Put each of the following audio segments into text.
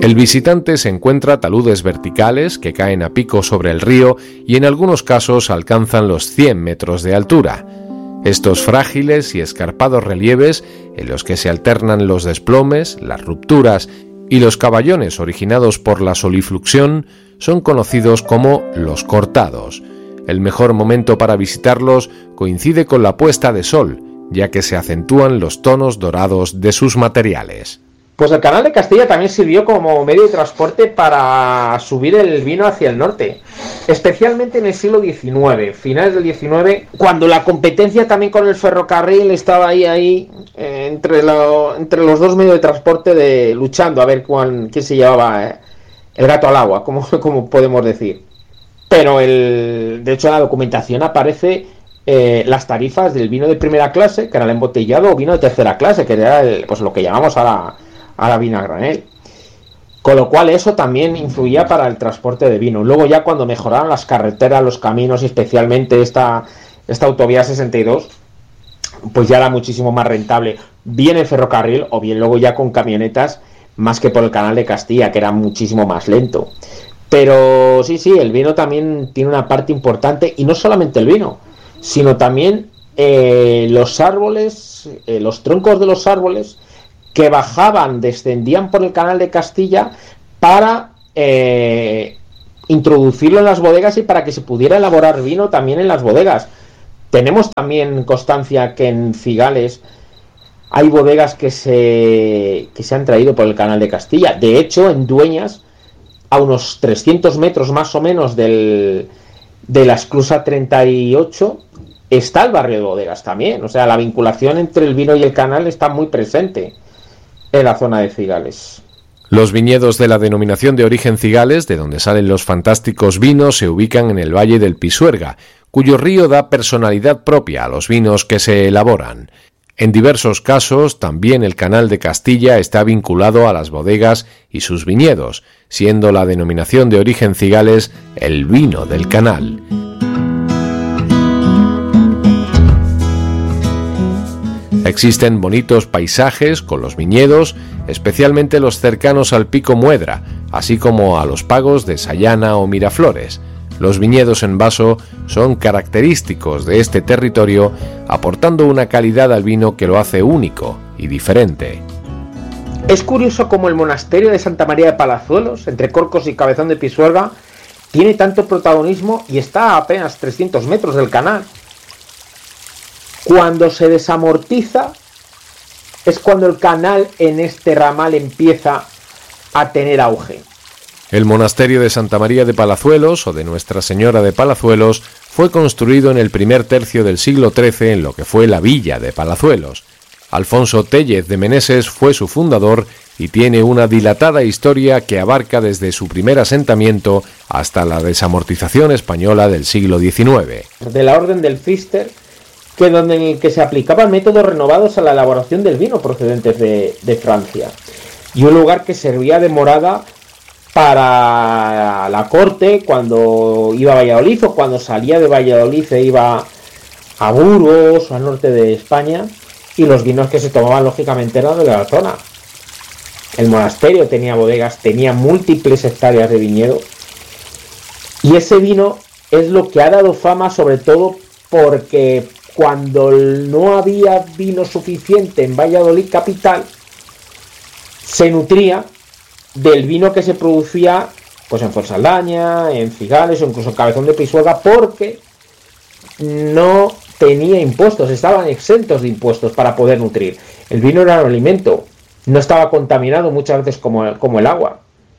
El visitante se encuentra taludes verticales que caen a pico sobre el río y en algunos casos alcanzan los 100 metros de altura. Estos frágiles y escarpados relieves, en los que se alternan los desplomes, las rupturas y los caballones originados por la solifluxión, son conocidos como los cortados. El mejor momento para visitarlos coincide con la puesta de sol, ya que se acentúan los tonos dorados de sus materiales. Pues el Canal de Castilla también sirvió como medio de transporte para subir el vino hacia el norte, especialmente en el siglo XIX, finales del XIX, cuando la competencia también con el ferrocarril estaba ahí entre los dos medios de transporte luchando a ver quién se llevaba el gato al agua, como podemos decir. Pero de hecho en la documentación aparece las tarifas del vino de primera clase, que era el embotellado, o vino de tercera clase, que era pues lo que llamamos a la vina a granel. Con lo cual eso también influía para el transporte de vino. Luego ya cuando mejoraron las carreteras, los caminos, y especialmente esta autovía 62, pues ya era muchísimo más rentable, bien en ferrocarril o bien luego ya con camionetas, más que por el Canal de Castilla, que era muchísimo más lento. Pero sí, el vino también tiene una parte importante, y no solamente el vino, sino también los árboles, los troncos de los árboles que descendían por el Canal de Castilla para introducirlo en las bodegas y para que se pudiera elaborar vino también en las bodegas. Tenemos también constancia que en Cigales hay bodegas que se han traído por el Canal de Castilla. De hecho, en Dueñas, a unos 300 metros más o menos de la esclusa 38, está el barrio de bodegas también. O sea, la vinculación entre el vino y el canal está muy presente en la zona de Cigales. Los viñedos de la denominación de origen Cigales, de donde salen los fantásticos vinos, se ubican en el valle del Pisuerga, cuyo río da personalidad propia a los vinos que se elaboran. En diversos casos, también el Canal de Castilla está vinculado a las bodegas y sus viñedos, siendo la denominación de origen Cigales el vino del canal. Existen bonitos paisajes con los viñedos, especialmente los cercanos al Pico Muedra, así como a los pagos de Sayana o Miraflores. Los viñedos en vaso son característicos de este territorio, aportando una calidad al vino que lo hace único y diferente. Es curioso cómo el monasterio de Santa María de Palazuelos, entre Corcos y Cabezón de Pisuerga, tiene tanto protagonismo y está a apenas 300 metros del canal. Cuando se desamortiza es cuando el canal en este ramal empieza a tener auge. El monasterio de Santa María de Palazuelos, o de Nuestra Señora de Palazuelos, fue construido en el primer tercio del siglo XIII en lo que fue la villa de Palazuelos. Alfonso Téllez de Meneses fue su fundador y tiene una dilatada historia que abarca desde su primer asentamiento hasta la desamortización española del siglo XIX. De la Orden del Cister, en el que se aplicaban métodos renovados a la elaboración del vino procedentes de Francia, y un lugar que servía de morada para la corte cuando iba a Valladolid, o cuando salía de Valladolid e iba a Burgos o al norte de España, y los vinos que se tomaban lógicamente eran de la zona. El monasterio tenía bodegas, tenía múltiples hectáreas de viñedo, y ese vino es lo que ha dado fama, sobre todo porque cuando no había vino suficiente en Valladolid capital, se nutría del vino que se producía pues en Fuensaldaña, en Cigales o incluso en Cabezón de Pisuerga, porque no tenía impuestos, estaban exentos de impuestos para poder nutrir. El vino era un alimento, no estaba contaminado muchas veces como el agua.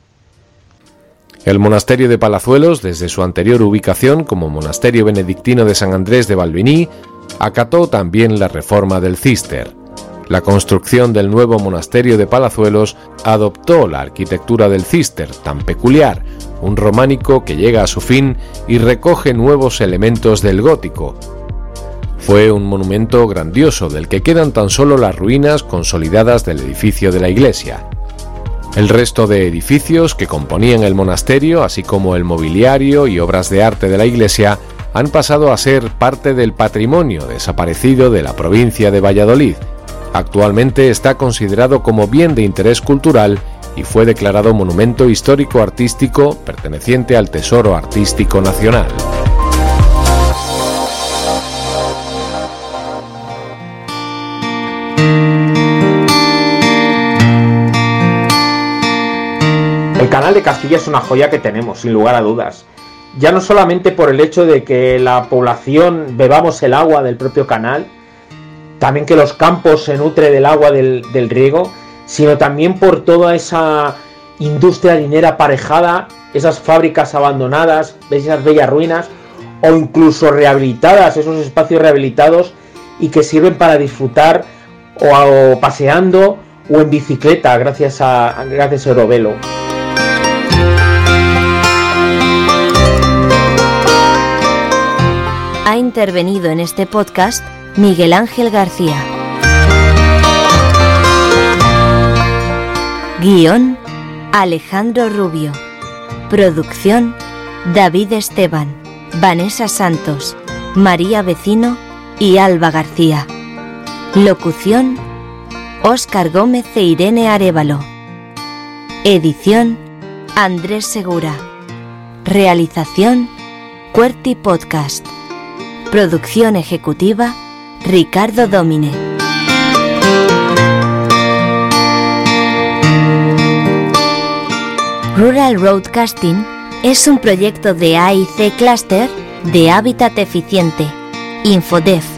El monasterio de Palazuelos, desde su anterior ubicación como monasterio benedictino de San Andrés de Valviní, acató también la reforma del Cister. La construcción del nuevo monasterio de Palazuelos adoptó la arquitectura del Cister, tan peculiar, un románico que llega a su fin y recoge nuevos elementos del gótico. Fue un monumento grandioso del que quedan tan solo las ruinas consolidadas del edificio de la iglesia. El resto de edificios que componían el monasterio, así como el mobiliario y obras de arte de la iglesia, han pasado a ser parte del patrimonio desaparecido de la provincia de Valladolid. Actualmente está considerado como bien de interés cultural y fue declarado Monumento Histórico Artístico perteneciente al Tesoro Artístico Nacional. El Canal de Castilla es una joya que tenemos, sin lugar a dudas. Ya no solamente por el hecho de que la población bebamos el agua del propio canal, también que los campos se nutren del agua del riego, sino también por toda esa industria harinera aparejada, esas fábricas abandonadas, esas bellas ruinas, o incluso rehabilitadas, esos espacios rehabilitados y que sirven para disfrutar o paseando o en bicicleta gracias a Eurovelo. Ha intervenido en este podcast Miguel Ángel García. Guión, Alejandro Rubio. Producción, David Esteban, Vanessa Santos, María Vecino y Alba García. Locución, Óscar Gómez e Irene Arévalo. Edición, Andrés Segura. Realización, Querti Podcast. Producción ejecutiva, Ricardo Domine. Rural Roadcasting es un proyecto de A&C Cluster de Hábitat Eficiente, Infodef.